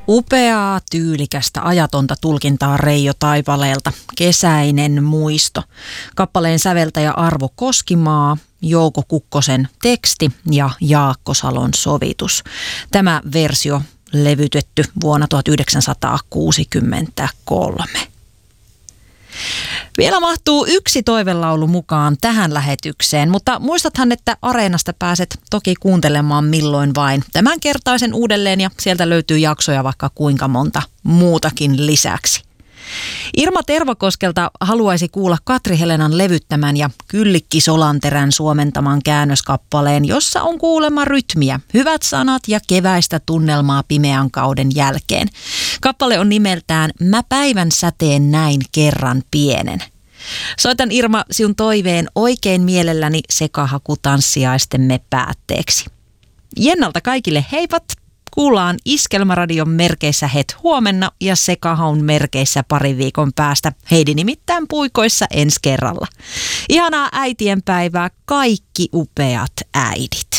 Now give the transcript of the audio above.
Upeaa, tyylikästä, ajatonta tulkintaa Reijo Taipaleelta. Kesäinen muisto. Kappaleen säveltäjä Arvo Koskimaa, Jouko Kukkosen teksti ja Jaakko Salon sovitus. Tämä versio levytetty vuonna 1963. Vielä mahtuu yksi toivelaulu mukaan tähän lähetykseen, mutta muistathan, että Areenasta pääset toki kuuntelemaan milloin vain tämän kertaisen uudelleen ja sieltä löytyy jaksoja vaikka kuinka monta muutakin lisäksi. Irma Tervakoskelta haluaisi kuulla Katri Helenan levyttämän ja Kyllikki Solanterän suomentaman käännöskappaleen, jossa on kuulemma rytmiä, hyvät sanat ja keväistä tunnelmaa pimeän kauden jälkeen. Kappale on nimeltään Mä päivän säteen näin kerran pienen. Soitan Irma sinun toiveen oikein mielelläni sekahakutanssiaistemme päätteeksi. Jennalta kaikille heipat! Kuullaan Iskelmäradion merkeissä het huomenna ja Sekahaun merkeissä pari viikon päästä. Heidi nimittäin puikoissa ensi kerralla. Ihanaa äitienpäivää kaikki upeat äidit.